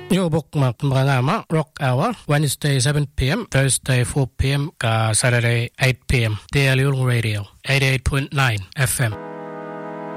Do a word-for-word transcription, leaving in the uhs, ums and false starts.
Yung bukmak mga ngama, Rock Hour, Wednesday seven p.m., Thursday four p.m., ka Saturday eight p.m. Daily Radio, eighty-eight point nine F M.